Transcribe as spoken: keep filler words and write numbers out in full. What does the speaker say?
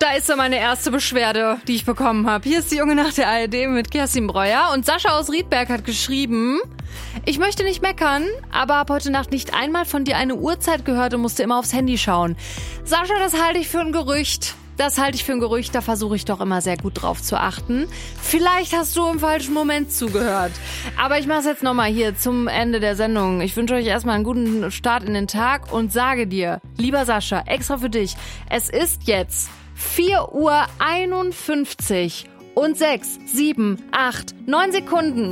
Da ist so meine erste Beschwerde, die ich bekommen habe. Hier ist die Junge nach der A R D mit Kerstin Breuer. Und Sascha aus Riedberg hat geschrieben: Ich möchte nicht meckern, aber habe heute Nacht nicht einmal von dir eine Uhrzeit gehört und musste immer aufs Handy schauen. Sascha, das halte ich für ein Gerücht. Das halte ich für ein Gerücht, da versuche ich doch immer sehr gut drauf zu achten. Vielleicht hast du im falschen Moment zugehört. Aber ich mache es jetzt nochmal hier zum Ende der Sendung. Ich wünsche euch erstmal einen guten Start in den Tag und sage dir, lieber Sascha, extra für dich, es ist jetzt vier Uhr einundfünfzig und sechs, sieben, acht, neun Sekunden.